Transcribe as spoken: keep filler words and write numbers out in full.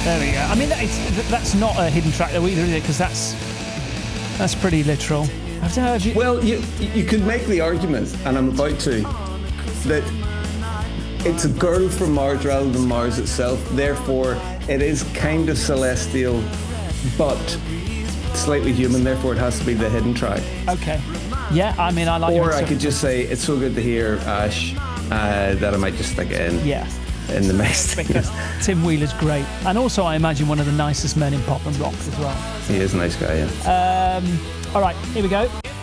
There we go. I mean, that is, that's not a hidden track though either, is it? Because that's that's pretty literal. I don't know if you... Well, you you could make the argument, and I'm about to, that it's a girl from Mars rather than Mars itself. Therefore, it is kind of celestial, but slightly human. Therefore, it has to be the hidden track. Okay. Yeah, I mean, I like. Or I could just say it's so good to hear Ash uh, that I might just stick it in. Yeah. In the mix. Because Tim Wheeler's great, and also I imagine one of the nicest men in pop and rock as well. He is a nice guy, yeah. Um, all right, here we go.